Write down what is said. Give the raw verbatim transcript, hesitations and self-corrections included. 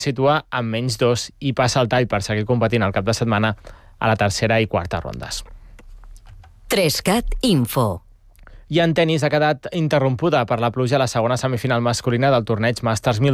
situa en menys dos i passa el tall per seguir competint el cap de setmana a la tercera i quarta rondes. Trescat Info. I en tenis ha quedat interrompuda per la pluja a la segona semifinal masculina del torneig Masters mil